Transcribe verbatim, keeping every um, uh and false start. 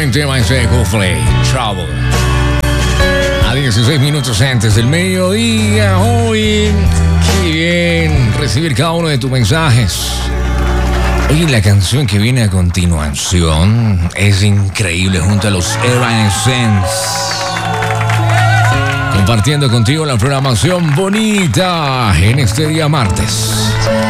buen tema ese de Coldplay, Trouble. A dieciséis minutos antes del mediodía, hoy, qué bien recibir cada uno de tus mensajes. Oye, la canción que viene a continuación es increíble junto a los Evanescence. Compartiendo contigo la programación bonita en este día martes.